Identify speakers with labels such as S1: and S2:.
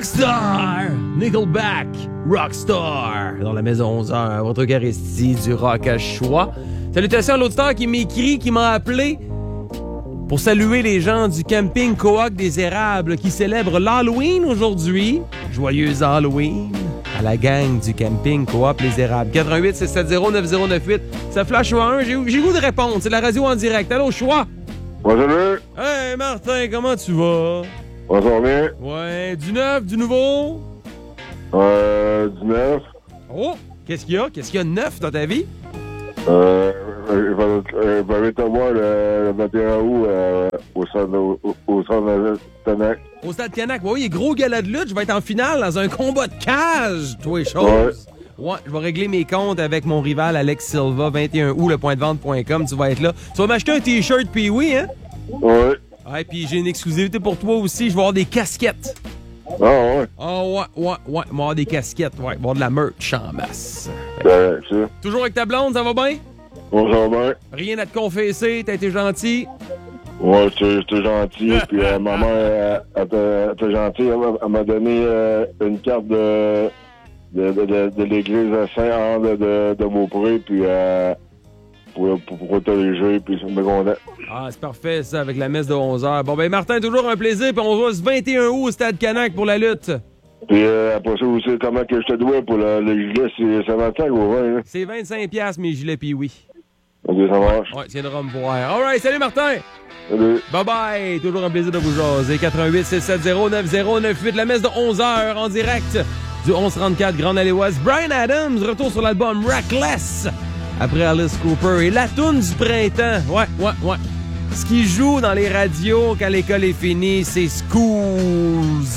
S1: Rockstar! Nickelback, Rockstar! Dans la maison 11h, votre Eucharistie du rock à choix. Salutations à l'auditeur qui m'écrit, qui m'a appelé pour saluer les gens du camping Coop des Érables qui célèbrent l'Halloween aujourd'hui. Joyeux Halloween à la gang du camping Coop les Érables. 88-670-9098. Ça flash au 1. J'ai goût de répondre. C'est la radio en direct. Allô, choix?
S2: Bonjour.
S1: Hey, Martin, comment tu vas?
S2: Bonjour bien.
S1: Ouais, du neuf, du nouveau?
S2: Du neuf.
S1: Oh, qu'est-ce qu'il y a? Qu'est-ce qu'il y a de neuf dans ta vie?
S2: Je vais te voir le 21 août au centre Canac.
S1: Au Stade Canac, oui, il y a gros gala de lutte. Je vais être en finale dans un combat de cage, toi et chose. Ouais, je vais régler mes comptes avec mon rival Alex Silva, 21 août, lepointdevente.com. Tu vas être là. Tu vas m'acheter un T-shirt, puis oui, hein?
S2: Oui.
S1: Ouais, puis j'ai une exclusivité pour toi aussi. Je vais avoir des casquettes.
S2: Ah, ouais.
S1: Ah, ouais. Je vais avoir des casquettes, ouais. Je vais avoir de la merch en masse.
S2: C'est ça.
S1: Toujours avec ta blonde, ça va bien?
S2: Bonjour bien.
S1: Rien à te confesser, t'as été gentil.
S2: Ouais, j'étais gentil. Puis ma mère, elle était gentille. Elle m'a donné une carte de l'église Saint-Anne de Beaupré. Puis pour protéger. Puis je me content.
S1: Ah, c'est parfait, ça, avec la messe de 11h. Bon, ben, Martin, toujours un plaisir. Puis on se voit ce 21 août au Stade Canac pour la lutte.
S2: Puis après ça aussi, comment que je te dois pour le gilet, c'est 25 ou 20, hein?
S1: C'est 25$ mes gilets, puis oui.
S2: Ok, ça marche.
S1: Ouais, tiendra me voir. All right, salut Martin!
S2: Salut.
S1: Bye-bye! Toujours un plaisir de vous jaser. 88-670-9098, la messe de 11h en direct du 1134 Grande Allée Ouest. Bryan Adams, retour sur l'album Reckless après Alice Cooper. Et la toune du printemps. Ouais. Ce qui joue dans les radios quand l'école est finie, c'est Schools.